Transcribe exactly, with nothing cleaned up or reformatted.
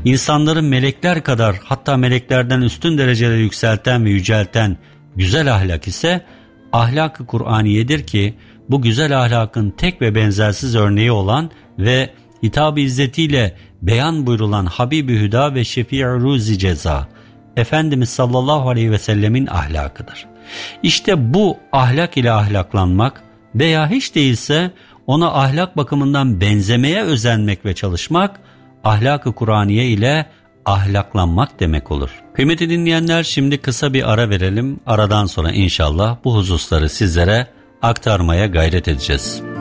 İnsanları melekler kadar, hatta meleklerden üstün derecelere yükselten ve yücelten güzel ahlak ise ahlak-ı Kur'aniyedir ki bu güzel ahlakın tek ve benzersiz örneği olan ve Hitap-ı İzzetiyle beyan buyurulan Habib-i Hüda ve Şefii Ruzi Ceza Efendimiz sallallahu aleyhi ve sellemin ahlakıdır. İşte bu ahlak ile ahlaklanmak veya hiç değilse ona ahlak bakımından benzemeye özenmek ve çalışmak ahlak-ı Kur'aniye ile ahlaklanmak demek olur. Kıymetli dinleyenler, şimdi kısa bir ara verelim. Aradan sonra inşallah bu hususları sizlere aktarmaya gayret edeceğiz.